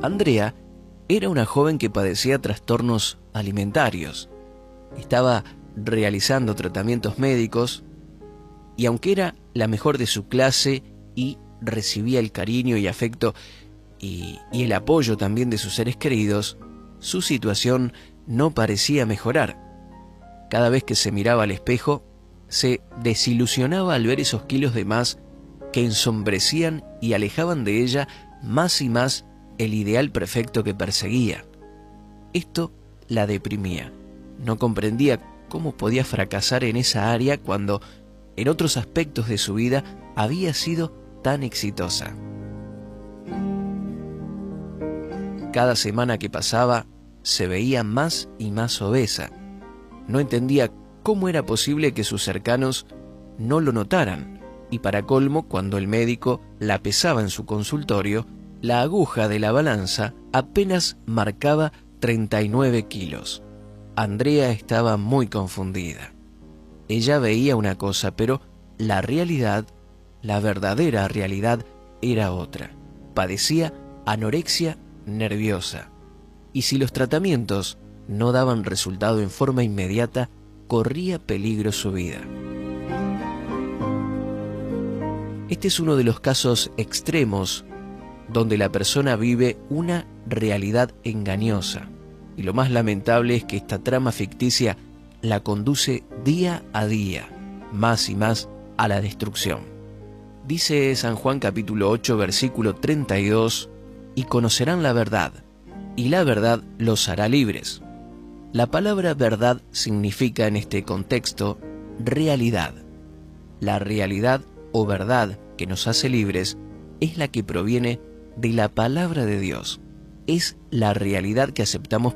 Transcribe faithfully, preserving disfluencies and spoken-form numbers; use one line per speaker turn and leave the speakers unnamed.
Andrea era una joven que padecía trastornos alimentarios. Estaba realizando tratamientos médicos y aunque era la mejor de su clase y recibía el cariño y afecto y, y el apoyo también de sus seres queridos, su situación no parecía mejorar. Cada vez que se miraba al espejo, se desilusionaba al ver esos kilos de más que ensombrecían y alejaban de ella más y más el ideal perfecto que perseguía. Esto la deprimía. No comprendía cómo podía fracasar en esa área cuando en otros aspectos de su vida había sido tan exitosa. Cada semana que pasaba se veía más y más obesa. No entendía cómo era posible que sus cercanos no lo notaran, y para colmo, cuando el médico la pesaba en su consultorio, la aguja de la balanza apenas marcaba treinta y nueve kilos. Andrea estaba muy confundida. Ella veía una cosa, pero la realidad, la verdadera realidad, era otra. Padecía anorexia nerviosa. Y si los tratamientos no daban resultado en forma inmediata, corría peligro su vida. Este es uno de los casos extremos donde la persona vive una realidad engañosa. Y lo más lamentable es que esta trama ficticia la conduce día a día, más y más a la destrucción. Dice San Juan capítulo ocho, versículo treinta y dos, y conocerán la verdad, y la verdad los hará libres. La palabra verdad significa en este contexto realidad. La realidad o verdad que nos hace libres es la que proviene de la palabra de Dios. Es la realidad que aceptamos